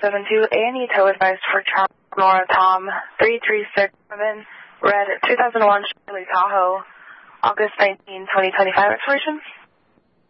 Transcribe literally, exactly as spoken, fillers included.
seven two, A and E tow advised for Charles Nora Tom, three three six seven, red two thousand one Chevrolet Tahoe, August nineteenth, twenty twenty-five expiration.